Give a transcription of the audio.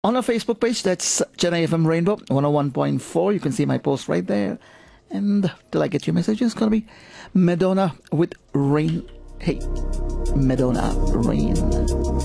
on our Facebook page. That's Chennai FM Rainbow 101.4. You can see my post right there. And till I get your message, it's going to be Madonna with Rain. Hey, Madonna, Rain.